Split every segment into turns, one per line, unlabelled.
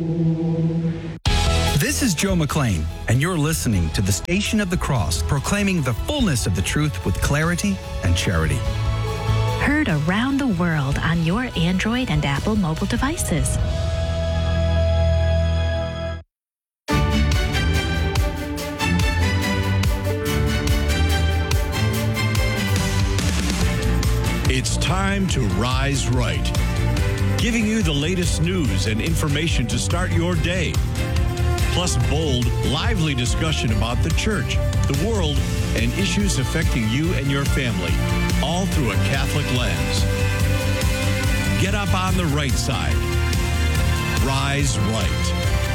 This is Joe McLean, and you're listening to the Station of the Cross, proclaiming the fullness of the truth with clarity and charity.
Heard around the world on your Android and Apple mobile devices.
It's time to Rise Right, giving you the latest news and information to start your day. Plus bold, lively discussion about the church, the world, and issues affecting you and your family, all through a Catholic lens. Get up on the right side. Rise Right.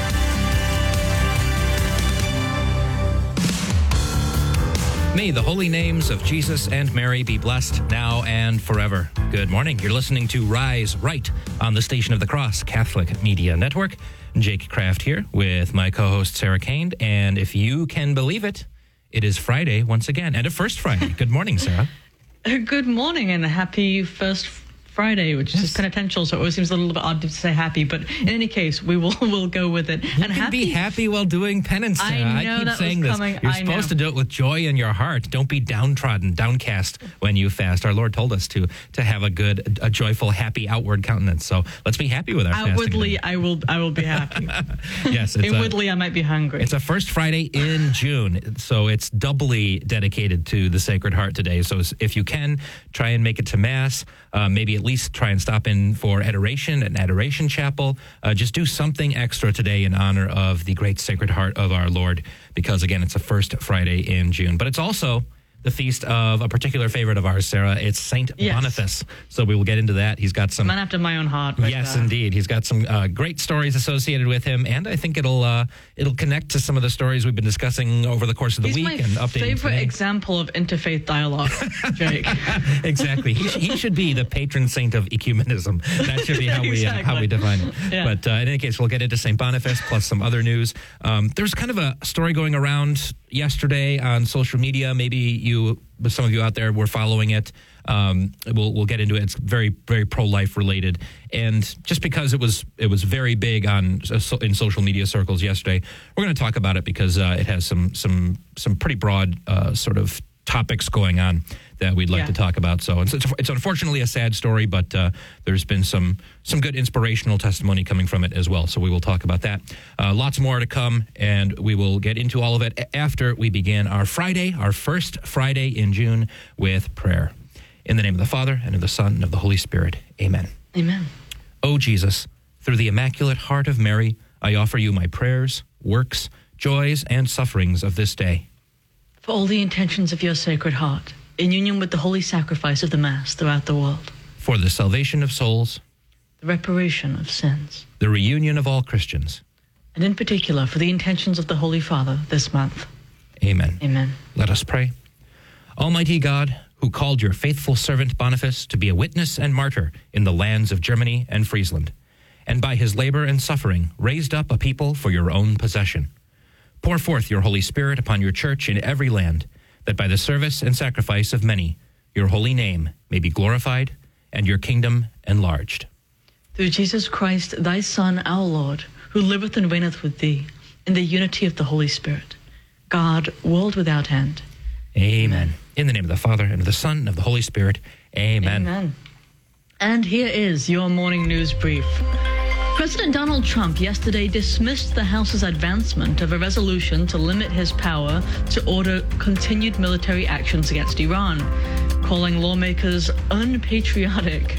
May the holy names of Jesus and Mary be blessed now and forever. Good morning. You're listening to Rise Right on the Station of the Cross Catholic Media Network. Jake Kraft here with my co-host Sarah Kane. And if you can believe it, it is Friday once again, and a first Friday. Good morning, Sarah.
Good morning and a happy first Friday, which is penitential, so it always seems a little bit odd to say happy, but in any case, we'll go with it.
You can be happy while doing penance, Sarah. I keep saying this. You're supposed to do it with joy in your heart. Don't be downtrodden, downcast when you fast. Our Lord told us to have a joyful, happy outward countenance. So let's be happy with our fasting.
Outwardly, I will be happy.
Yes.
Inwardly, I might be hungry.
It's a first Friday in June, so it's doubly dedicated to the Sacred Heart today. So if you can, try and make it to Mass. Maybe at least try and stop in for adoration at an adoration chapel. Just do something extra today in honor of the great Sacred Heart of our Lord, because, again, it's the first Friday in June. But it's also the feast of a particular favorite of ours, Sarah. It's Saint Boniface. So we will get into that. He's got some...
Man after my own heart.
Yes, indeed. He's got some great stories associated with him, and I think it'll connect to some of the stories we've been discussing over the course of the week and updating.
He's my favorite example of interfaith dialogue, Jake.
Exactly. He should be the patron saint of ecumenism. That should be how we define it. Yeah. But in any case, we'll get into Saint Boniface plus some other news. There's kind of a story going around yesterday on social media. Maybe some of you out there were following it. We'll get into it. It's very, very pro-life related, and just because it was very big in social media circles yesterday, we're going to talk about it because it has some pretty broad sort of topics going on that we'd like to talk about. So it's unfortunately a sad story, but there's been some good inspirational testimony coming from it as well. So we will talk about that. Lots more to come, and we will get into all of it after we begin our first Friday in June, with prayer. In the name of the Father, and of the Son, and of the Holy Spirit. Amen.
Amen.
O Jesus, through the Immaculate Heart of Mary, I offer you my prayers, works, joys, and sufferings of this day.
For all the intentions of your Sacred Heart, in union with the holy sacrifice of the Mass throughout the world.
For the salvation of souls.
The reparation of sins.
The reunion of all Christians.
And in particular, for the intentions of the Holy Father this month.
Amen.
Amen.
Let us pray. Almighty God, who called your faithful servant Boniface to be a witness and martyr in the lands of Germany and Friesland, and by his labor and suffering raised up a people for your own possession. Pour forth your Holy Spirit upon your church in every land, that by the service and sacrifice of many, your holy name may be glorified and your kingdom enlarged.
Through Jesus Christ, thy Son, our Lord, who liveth and reigneth with thee, in the unity of the Holy Spirit, God, world without end.
Amen. In the name of the Father, and of the Son, and of the Holy Spirit. Amen.
Amen. And here is your morning news brief. President Donald Trump yesterday dismissed the House's advancement of a resolution to limit his power to order continued military actions against Iran, calling lawmakers unpatriotic.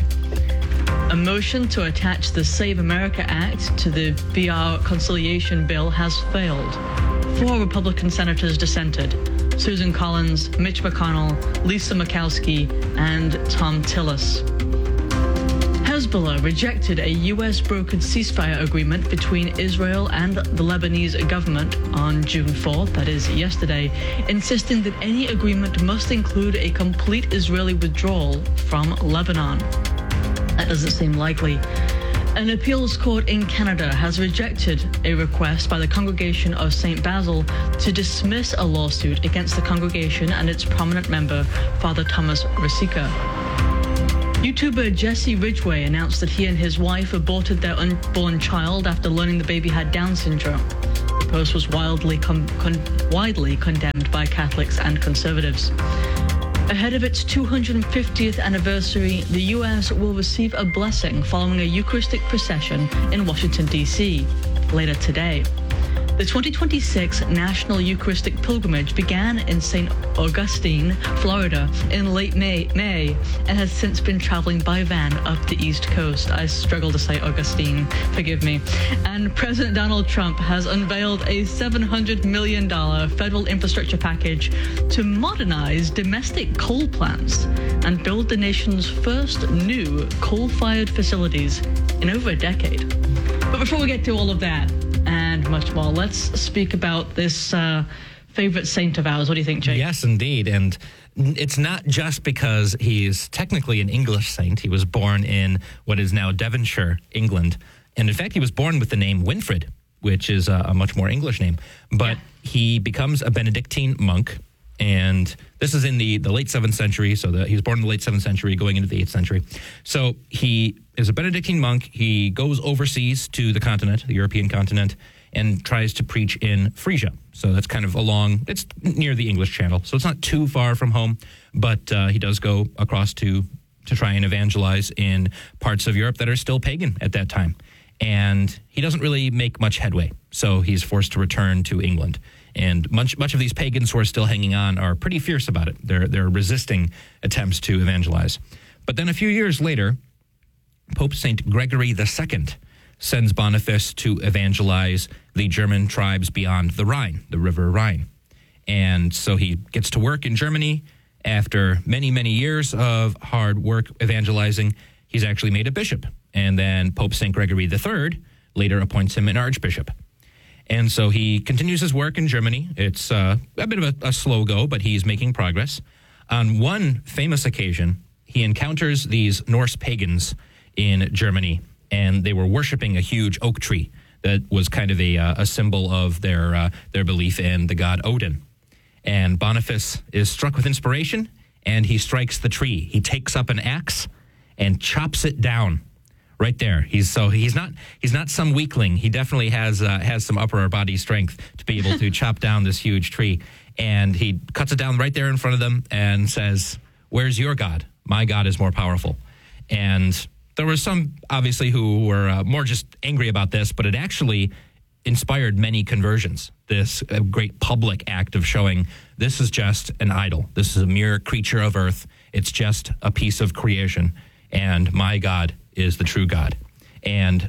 A motion to attach the Save America Act to the BR conciliation bill has failed. 4 Republican senators dissented: Susan Collins, Mitch McConnell, Lisa Murkowski, and Tom Tillis. Hezbollah rejected a U.S.-brokered ceasefire agreement between Israel and the Lebanese government on June 4th, that is yesterday, insisting that any agreement must include a complete Israeli withdrawal from Lebanon. That doesn't seem likely. An appeals court in Canada has rejected a request by the Congregation of St. Basil to dismiss a lawsuit against the congregation and its prominent member, Father Thomas Rosica. YouTuber Jesse Ridgway announced that he and his wife aborted their unborn child after learning the baby had Down syndrome. The post was widely condemned by Catholics and conservatives. Ahead of its 250th anniversary, the U.S. will receive a blessing following a Eucharistic procession in Washington, D.C. later today. The 2026 National Eucharistic Pilgrimage began in St. Augustine, Florida, in late May, and has since been traveling by van up the East Coast. I struggle to say Augustine, forgive me. And President Donald Trump has unveiled a $700 million federal infrastructure package to modernize domestic coal plants and build the nation's first new coal-fired facilities in over a decade. But before we get to all of that, and much more, let's speak about this favorite saint of ours. What do you think, Jake?
Yes, indeed. And it's not just because he's technically an English saint. He was born in what is now Devonshire, England. And in fact, he was born with the name Winfrid, which is a much more English name. But he becomes a Benedictine monk. And this is in the late 7th century. So he was born in the late 7th century, going into the 8th century. So he is a Benedictine monk. He goes overseas to the continent, the European continent, and tries to preach in Frisia. So that's kind of it's near the English Channel. So it's not too far from home, but he does go across to try and evangelize in parts of Europe that are still pagan at that time. And he doesn't really make much headway. So he's forced to return to England. And much of these pagans who are still hanging on are pretty fierce about it. They're resisting attempts to evangelize. But then a few years later, Pope St. Gregory II sends Boniface to evangelize the German tribes beyond the Rhine, the River Rhine. And so he gets to work in Germany. After many, many years of hard work evangelizing, he's actually made a bishop. And then Pope St. Gregory III later appoints him an archbishop. And so he continues his work in Germany. It's a bit of a slow go, but he's making progress. On one famous occasion, he encounters these Norse pagans in Germany, and they were worshiping a huge oak tree that was kind of a symbol of their belief in the god Odin. And Boniface is struck with inspiration, and he strikes the tree. He takes up an axe and chops it down. Right there. He's not some weakling. He definitely has some upper body strength to be able to chop down this huge tree. And he cuts it down right there in front of them and says, "Where's your God? My God is more powerful." And there were some, obviously, who were more just angry about this, but it actually inspired many conversions. This great public act of showing this is just an idol. This is a mere creature of earth. It's just a piece of creation. And my God is the true God. And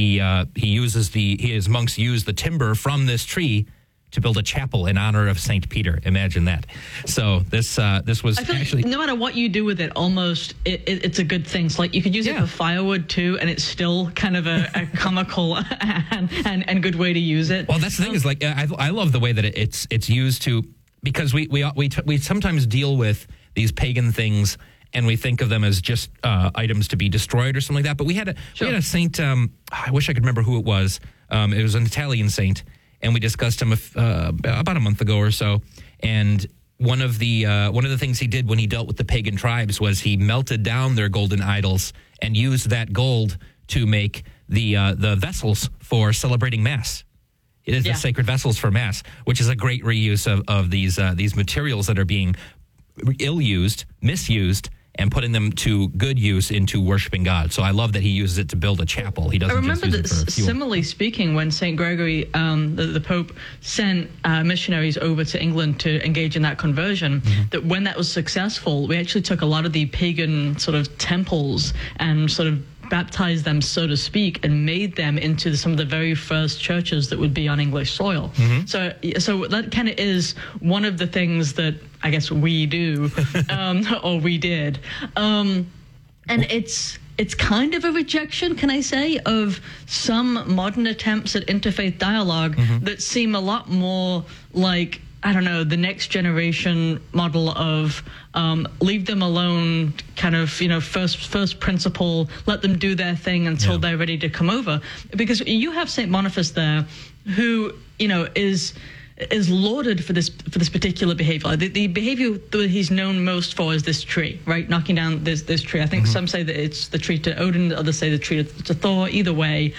his monks use the timber from this tree to build a chapel in honor of St. Peter. Imagine that. So this was actually...
no matter what you do with it, almost it's a good thing. So like you could use it for firewood too, and it's still kind of a comical and good way to use it.
Well, that's the thing is like I love the way that it's used to, because we sometimes deal with these pagan things and we think of them as just items to be destroyed or something like that. But we had a saint. I wish I could remember who it was. It was an Italian saint, and we discussed him about a month ago or so. And one of the things he did when he dealt with the pagan tribes was he melted down their golden idols and used that gold to make the vessels for celebrating Mass. It is the sacred vessels for Mass, which is a great reuse of these materials that are being ill-used, misused, and putting them to good use into worshiping God. So I love that he uses it to build a chapel. He doesn't. I remember
that, similarly speaking, when St. Gregory, the Pope, sent missionaries over to England to engage in that conversion, that when that was successful, we actually took a lot of the pagan sort of temples and sort of baptized them, so to speak, and made them into some of the very first churches that would be on English soil. So that kind of is one of the things that I guess we do, or we did. And it's kind of a rejection, can I say, of some modern attempts at interfaith dialogue that seem a lot more like, I don't know, the next generation model of leave them alone, kind of, first principle, let them do their thing until they're ready to come over. Because you have St. Boniface there, who, is is lauded for this particular behavior. The behavior that he's known most for is this tree, right? Knocking down this tree. I think some say that it's the tree to Odin, others say the tree to Thor. Either way,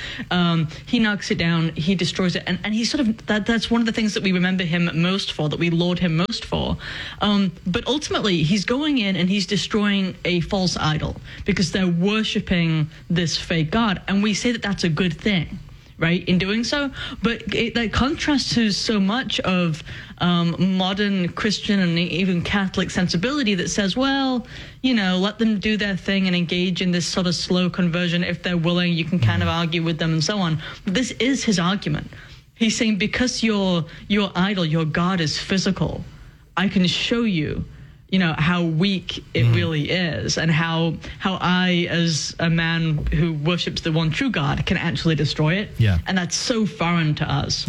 he knocks it down, he destroys it, and he's sort of that's one of the things that we remember him most for, that we laud him most for. But ultimately, he's going in and he's destroying a false idol because they're worshiping this fake god, and we say that that's a good thing, right, in doing so. But that contrasts to so much of modern Christian and even Catholic sensibility that says, well, let them do their thing and engage in this sort of slow conversion. If they're willing, you can kind of argue with them and so on. But this is his argument. He's saying, because your idol, your God is physical, I can show you, how weak it really is, and how I, as a man who worships the one true God, can actually destroy it.
Yeah.
And that's so foreign to us.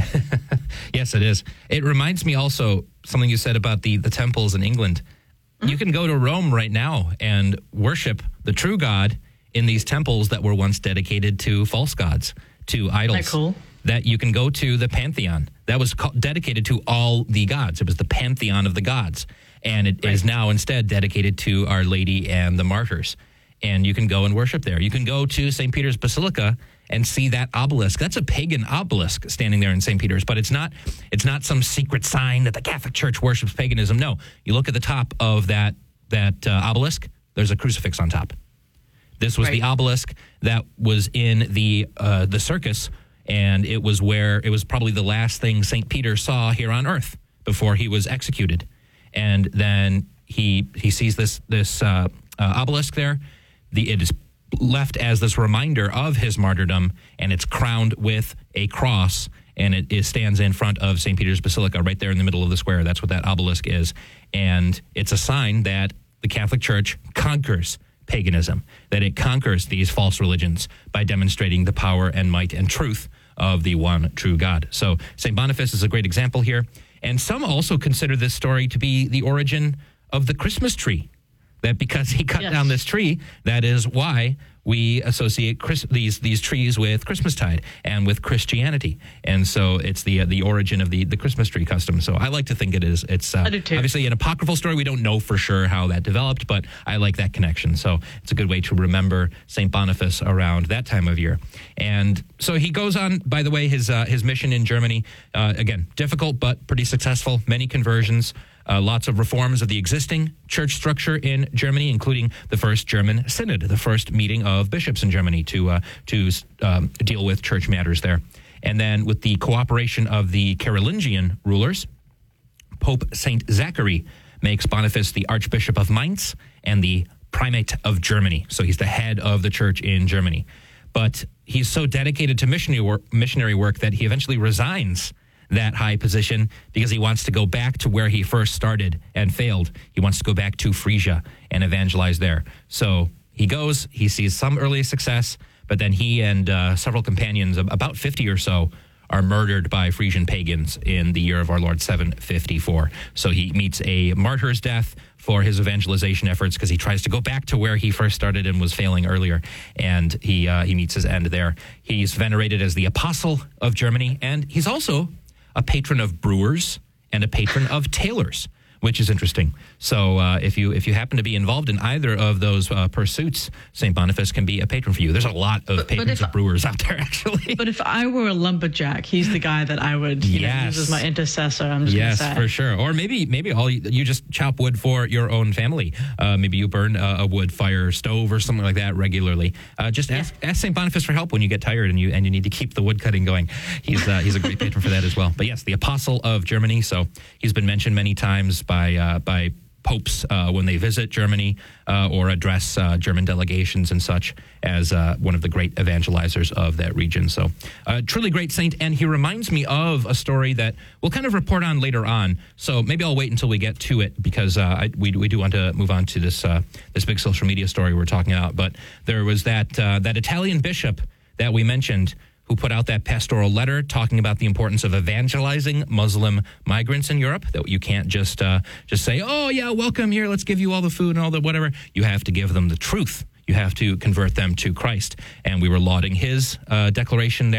Yes, it is. It reminds me also something you said about the temples in England. You can go to Rome right now and worship the true God in these temples that were once dedicated to false gods, to idols.
Isn't that cool?
That you can go to the Pantheon. That was dedicated to all the gods. It was the Pantheon of the gods. And it is now instead dedicated to Our Lady and the martyrs. And you can go and worship there. You can go to St. Peter's Basilica and see that obelisk. That's a pagan obelisk standing there in St. Peter's, but it's not some secret sign that the Catholic Church worships paganism. No, you look at the top of that obelisk, there's a crucifix on top. This was the obelisk that was in the circus, and it was probably the last thing St. Peter saw here on earth before he was executed. And then he sees this obelisk there. It is left as this reminder of his martyrdom, and it's crowned with a cross, and it stands in front of St. Peter's Basilica right there in the middle of the square. That's what that obelisk is. And it's a sign that the Catholic Church conquers paganism, that it conquers these false religions by demonstrating the power and might and truth of the one true God. So St. Boniface is a great example here. And some also consider this story to be the origin of the Christmas tree. That because he cut down this tree, that is why we associate these trees with Christmastide and with Christianity. And so it's the origin of the Christmas tree custom. So I like to think it is. It's obviously an apocryphal story. We don't know for sure how that developed, but I like that connection. So it's a good way to remember St. Boniface around that time of year. And so he goes on, by the way, his mission in Germany, again, difficult but pretty successful, many conversions. Lots of reforms of the existing church structure in Germany, including the first German synod, the first meeting of bishops in Germany to deal with church matters there. And then with the cooperation of the Carolingian rulers, Pope St. Zachary makes Boniface the Archbishop of Mainz and the Primate of Germany. So he's the head of the church in Germany. But he's so dedicated to missionary work that he eventually resigns that high position because he wants to go back to where he first started and failed. He wants to go back to Frisia and evangelize there. So he goes, he sees some early success, but then he and several companions, about 50 or so, are murdered by Frisian pagans in the year of our Lord 754. So he meets a martyr's death for his evangelization efforts because he tries to go back to where he first started and was failing earlier. And he meets his end there. He's venerated as the apostle of Germany, and he's also a patron of brewers and a patron of tailors, which is interesting. So if you happen to be involved in either of those pursuits, St. Boniface can be a patron for you. There's a lot of patrons of brewers out there, actually.
But if I were a lumberjack, he's the guy that I would use as my intercessor. I'm just going to say.
Yes, for sure. Or maybe all you just chop wood for your own family. Maybe you burn a wood fire stove or something like that regularly. Just ask St. Boniface for help when you get tired and you need to keep the wood cutting going. He's a great patron for that as well. But yes, the apostle of Germany. So he's been mentioned many times by popes when they visit Germany or address German delegations and such as one of the great evangelizers of that region. So truly great saint. And he reminds me of a story that we'll kind of report on later on. So maybe I'll wait until we get to it because we do want to move on to this big social media story we're talking about. But there was that Italian bishop that we mentioned who put out that pastoral letter talking about the importance of evangelizing Muslim migrants in Europe, that you can't just say, oh, yeah, welcome here, let's give you all the food and all the whatever. You have to give them the truth. You have to convert them to Christ. And we were lauding his declaration there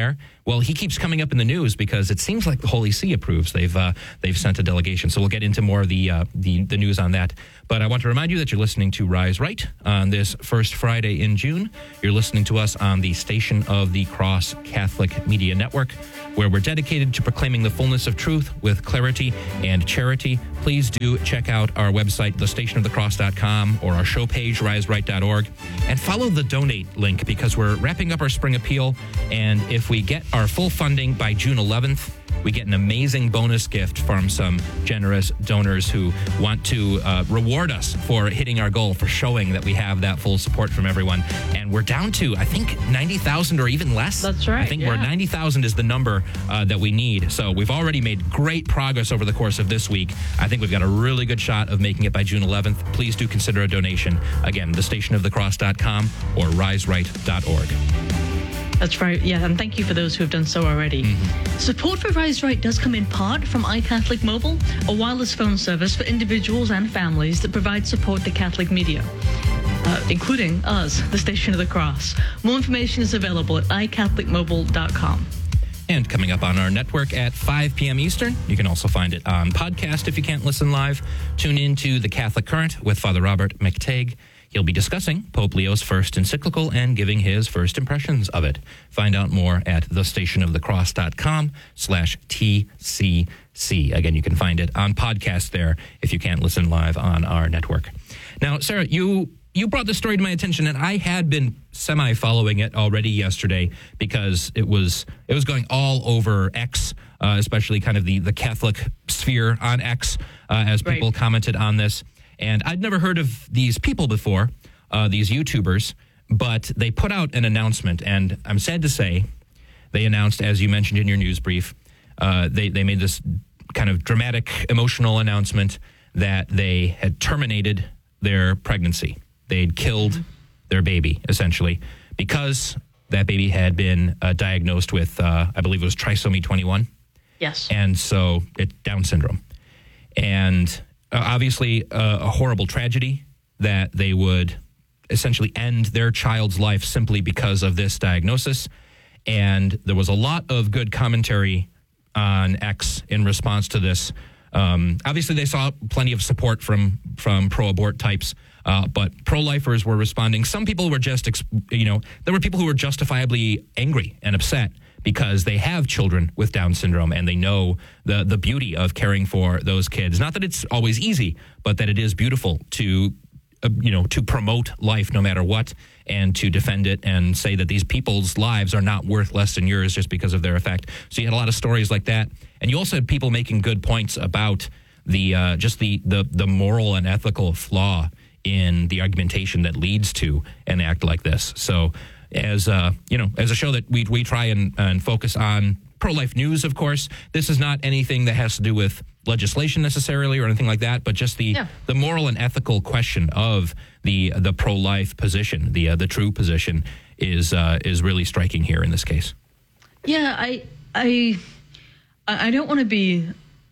Well, he keeps coming up in the news because it seems like the Holy See approves. They've sent a delegation. So we'll get into more of the news on that. But I want to remind you that you're listening to Rise Right on this first Friday in June. You're listening to us on the Station of the Cross Catholic Media Network, where we're dedicated to proclaiming the fullness of truth with clarity and charity. Please do check out our website, thestationofthecross.com, or our show page, riseright.org, and follow the donate link because we're wrapping up our spring appeal. And if we get our full funding by June 11th, we get an amazing bonus gift from some generous donors who want to reward us for hitting our goal, for showing that we have that full support from everyone. And we're down to, I think, 90,000 or even less.
That's right.
I think we're 90,000 is the number that we need. So we've already made great progress over the course of this week. I think we've got a really good shot of making it by June 11th. Please do consider a donation. Again, thestationofthecross.com or riseright.org.
That's right, yeah, and thank you for those who have done so already.
Mm-hmm.
Support for Rise Right does come in part from iCatholic Mobile, a wireless phone service for individuals and families that provide support to Catholic media, including us, the Station of the Cross. More information is available at iCatholicMobile.com.
And coming up on our network at 5 p.m. Eastern, you can also find it on podcast if you can't listen live. Tune in to The Catholic Current with Father Robert McTague. He'll be discussing Pope Leo's first encyclical and giving his first impressions of it. Find out more at thestationofthecross.com/TCC. Again, you can find it on podcast there if you can't listen live on our network. Now, Sarah, you brought this story to my attention, and I had been semi-following it already yesterday because it was going all over X, especially kind of the Catholic sphere on X, as people commented on this. And I'd never heard of these people before, these YouTubers, but they put out an announcement, and I'm sad to say they announced, as you mentioned in your news brief, they made this kind of dramatic, emotional announcement that they had terminated their pregnancy. They'd killed their baby, essentially, because that baby had been diagnosed with, I believe it was trisomy 21.
Yes.
And so it's Down syndrome. And obviously, a horrible tragedy that they would essentially end their child's life simply because of this diagnosis. And there was a lot of good commentary on X in response to this. Obviously, they saw plenty of support from pro-abort types, but pro-lifers were responding. Some people were just, there were people who were justifiably angry and upset because they have children with Down syndrome and they know the beauty of caring for those kids. Not that it's always easy, but that it is beautiful to promote life no matter what and to defend it and say that these people's lives are not worth less than yours just because of their effect. So you had a lot of stories like that. And you also had people making good points about the moral and ethical flaw in the argumentation that leads to an act like this. So as a show that we try and focus on pro-life news, of course, this is not anything that has to do with legislation necessarily or anything like that, but just the moral and ethical question of the pro-life position, the true position is really striking here in this case.
Yeah, I don't want to be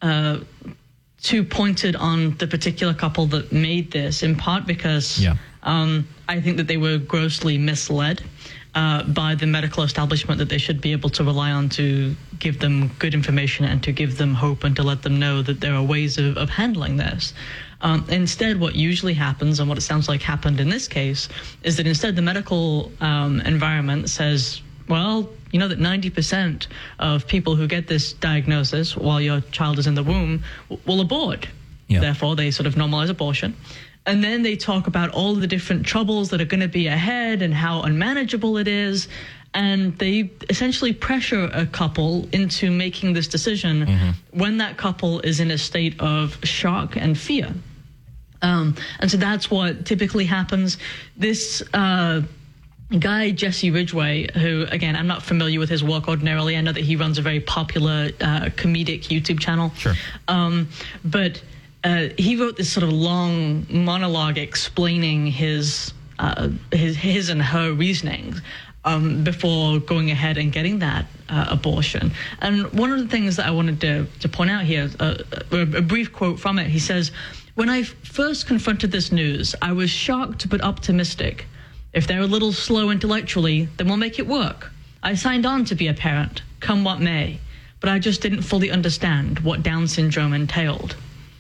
too pointed on the particular couple that made this, in part because I think that they were grossly misled by the medical establishment that they should be able to rely on to give them good information and to give them hope and to let them know that there are ways of handling this. Instead, what usually happens, and what it sounds like happened in this case, is that instead the medical environment says, well, you know that 90% of people who get this diagnosis while your child is in the womb will abort. Yeah. Therefore, they sort of normalize abortion. And then they talk about all the different troubles that are going to be ahead and how unmanageable it is. And they essentially pressure a couple into making this decision when that couple is in a state of shock and fear. And so that's what typically happens. This guy, Jesse Ridgway, who, again, I'm not familiar with his work ordinarily. I know that he runs a very popular comedic YouTube channel. Sure. But he wrote this sort of long monologue explaining his and her reasonings before going ahead and getting that abortion. And one of the things that I wanted to point out here, a brief quote from it, he says, "When I first confronted this news, I was shocked but optimistic. If they're a little slow intellectually, then we'll make it work. I signed on to be a parent, come what may, but I just didn't fully understand what Down syndrome entailed.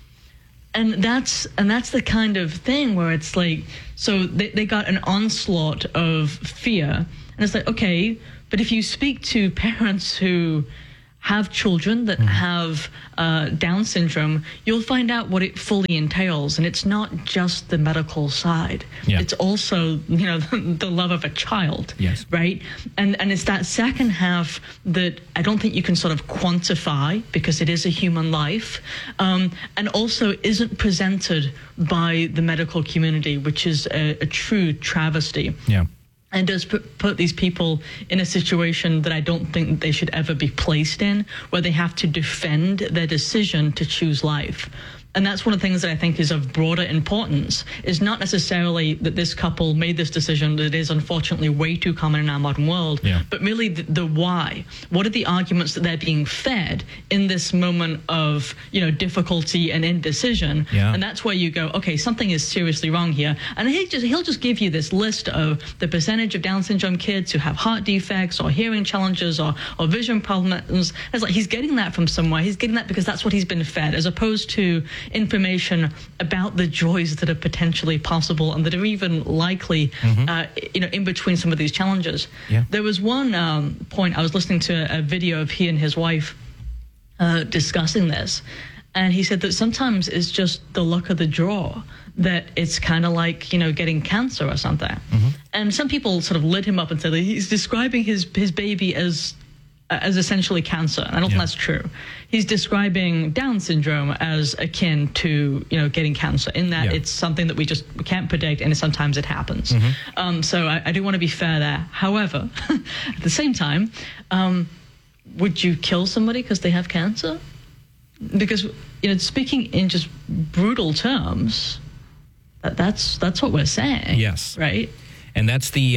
And that's the kind of thing where it's like, so they got an onslaught of fear. And it's like, okay, but if you speak to parents who have children that have Down syndrome, you'll find out what it fully entails. And it's not just the medical side. Yeah. It's also, the love of a child,
yes,
right? And it's that second half that I don't think you can sort of quantify because it is a human life, and also isn't presented by the medical community, which is a true travesty.
Yeah.
And does put these people in a situation that I don't think they should ever be placed in, where they have to defend their decision to choose life. And that's one of the things that I think is of broader importance, is not necessarily that this couple made this decision that is unfortunately way too common in our modern world, but really the why. What are the arguments that they're being fed in this moment of, difficulty and indecision?
Yeah.
And that's where you go, okay, something is seriously wrong here. And he'll just give you this list of the percentage of Down syndrome kids who have heart defects or hearing challenges or vision problems. It's like he's getting that from somewhere. He's getting that because that's what he's been fed, as opposed to information about the joys that are potentially possible and that are even likely, in between some of these challenges.
Yeah.
There was one point, I was listening to a video of he and his wife discussing this, and he said that sometimes it's just the luck of the draw, that it's kind of like, getting cancer or something. And some people sort of lit him up and said that he's describing his baby as essentially cancer. And I don't think that's true. He's describing Down syndrome as akin to, getting cancer, in that it's something that we can't predict, and sometimes it happens. So I do want to be fair there. However, at the same time, would you kill somebody because they have cancer? Because, speaking in just brutal terms, that's what we're saying.
Yes.
Right?
And that's the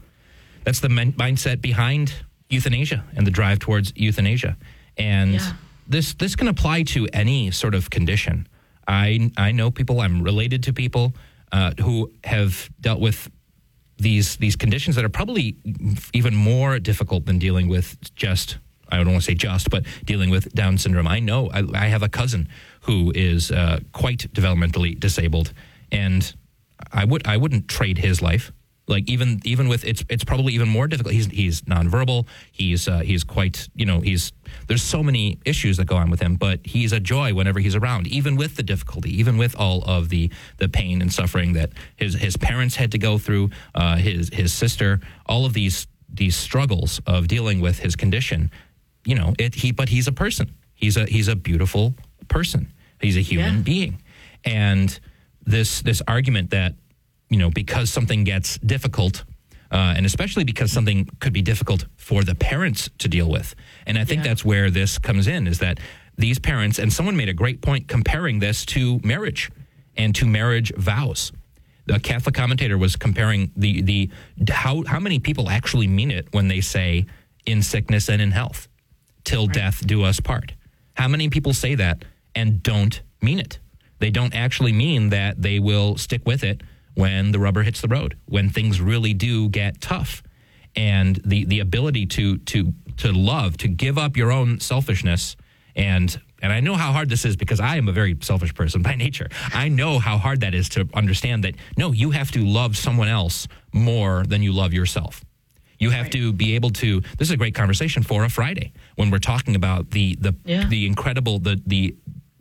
mindset behind euthanasia and the drive towards euthanasia. And this can apply to any sort of condition. I know people, I'm related to people who have dealt with these conditions that are probably even more difficult than dealing with I don't want to say but dealing with Down syndrome. I know I have a cousin who is quite developmentally disabled, and I wouldn't trade his life. Like even with it's probably even more difficult. He's nonverbal. He's quite, there's so many issues that go on with him, but he's a joy whenever he's around, even with the difficulty, even with all of the pain and suffering that his parents had to go through, his sister, all of these struggles of dealing with his condition. But he's a person. He's a beautiful person. He's a human being. And this argument that, because something gets difficult, and especially because something could be difficult for the parents to deal with. And I think that's where this comes in, is that these parents, and someone made a great point comparing this to marriage and to marriage vows. The Catholic commentator was comparing how many people actually mean it when they say in sickness and in health, till death do us part. How many people say that and don't mean it? They don't actually mean that they will stick with it when the rubber hits the road, when things really do get tough. And the ability to love, to give up your own selfishness. And I know how hard this is because I am a very selfish person by nature. I know how hard that is to understand that, no, you have to love someone else more than you love yourself. You have to be able to, this is a great conversation for a Friday when we're talking about the incredible, the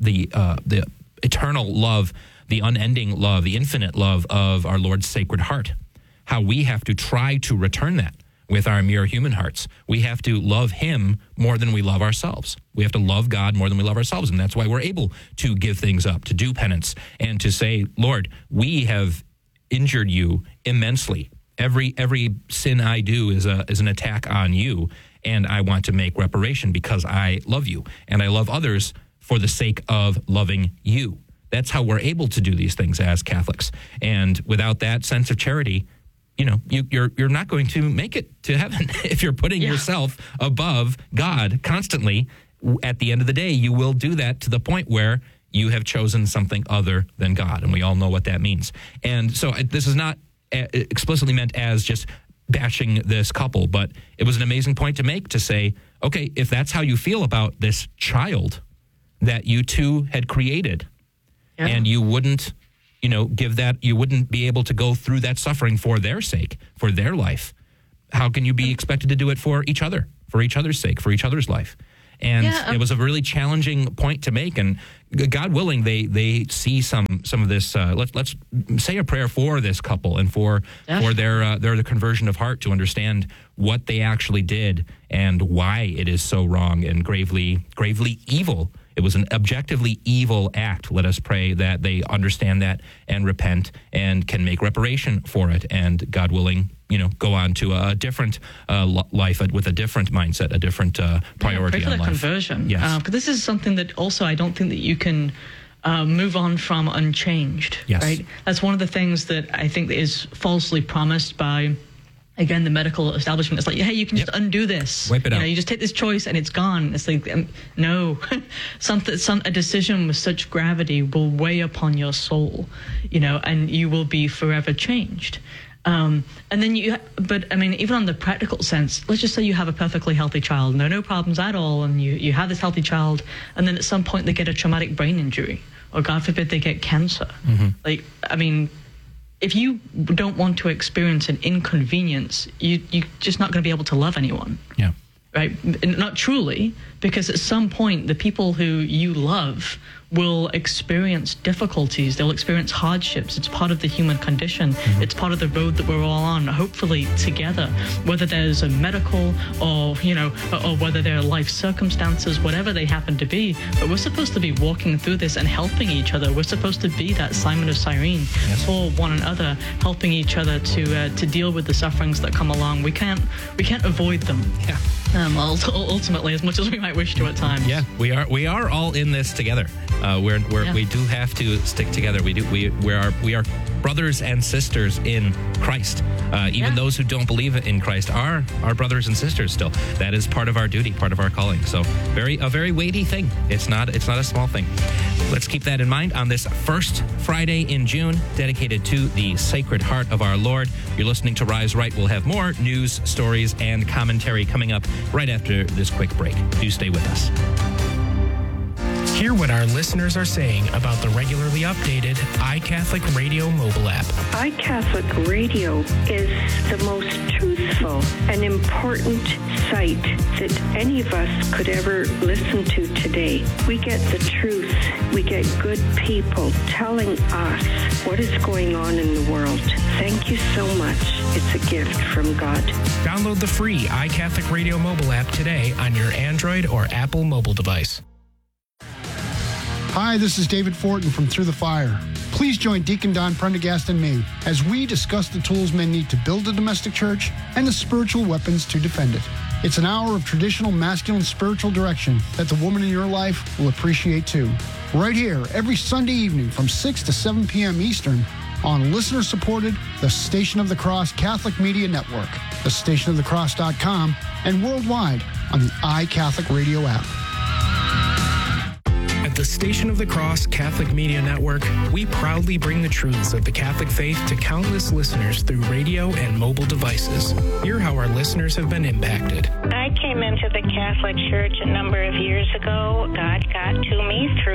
eternal love, the unending love, the infinite love of our Lord's Sacred Heart. How we have to try to return that with our mere human hearts. We have to love him more than we love ourselves. We have to love God more than we love ourselves. And that's why we're able to give things up, to do penance, and to say, Lord, we have injured you immensely. Every sin I do is an attack on you, and I want to make reparation because I love you, and I love others for the sake of loving you. That's how we're able to do these things as Catholics. And without that sense of charity, you're not going to make it to heaven if you're putting yourself above God constantly. At the end of the day, you will do that to the point where you have chosen something other than God, and we all know what that means. And so this is not explicitly meant as just bashing this couple, but it was an amazing point to make, to say, okay, if that's how you feel about this child that you two had created, and you wouldn't, give that, you wouldn't be able to go through that suffering for their sake, for their life, how can you be expected to do it for each other, for each other's sake, for each other's life? And it was a really challenging point to make. And God willing, they see some of this. Let's say a prayer for this couple and for their conversion of heart, to understand what they actually did and why it is so wrong and gravely evil. It was an objectively evil act. Let us pray that they understand that and repent and can make reparation for it. And God willing, go on to a different life with a different mindset, a different priority
pray for
on life.
Conversion.
Yes.
Because this is something that also I don't think that you can move on from unchanged.
Yes.
Right? That's one of the things that I think is falsely promised by, again, the medical establishment. It's like, hey, you can just undo this.
Wipe it out.
You just take this choice and it's gone. It's like, no. A decision with such gravity will weigh upon your soul, and you will be forever changed. And then even on the practical sense, let's just say you have a perfectly healthy child, no problems at all, and you have this healthy child, and then at some point they get a traumatic brain injury, or God forbid they get cancer. If you don't want to experience an inconvenience, you're just not going to be able to love anyone.
Yeah.
Right? Not truly, because at some point, the people who you love will experience difficulties. They'll experience hardships. It's part of the human condition. Mm-hmm. It's part of the road that we're all on, hopefully together, whether there's a medical or whether there are life circumstances, whatever they happen to be. But we're supposed to be walking through this and helping each other. We're supposed to be that Simon of Cyrene for one another, helping each other to deal with the sufferings that come along. We can't avoid them.
Yeah.
Ultimately, as much as we might wish to at times.
Yeah, we are all in this together. We do have to stick together. We are brothers and sisters in Christ. Even those who don't believe in Christ are our brothers and sisters still. That is part of our duty, part of our calling. So a very weighty thing. It's not a small thing. Let's keep that in mind on this first Friday in June, dedicated to the Sacred Heart of our Lord. You're listening to Rise Right. We'll have more news, stories, and commentary coming up right after this quick break. Do stay with us.
Hear what our listeners are saying about the regularly updated iCatholic Radio mobile app.
iCatholic Radio is the most truthful and important site that any of us could ever listen to today. We get the truth. We get good people telling us what is going on in the world. Thank you so much. It's a gift from God.
Download the free iCatholic Radio mobile app today on your Android or Apple mobile device.
Hi, this is David Fortin from Through the Fire. Please join Deacon Don Prendergast and me as we discuss the tools men need to build a domestic church and the spiritual weapons to defend it. It's an hour of traditional masculine spiritual direction that the woman in your life will appreciate too. Right here, every Sunday evening from 6 to 7 p.m. Eastern on listener-supported The Station of the Cross Catholic Media Network, thestationofthecross.com, and worldwide on the iCatholic Radio app.
At the Station of the Cross Catholic Media Network, we proudly bring the truths of the Catholic faith to countless listeners through radio and mobile devices. Hear how our listeners have been impacted.
I came into the Catholic Church a number of years ago. God got to me through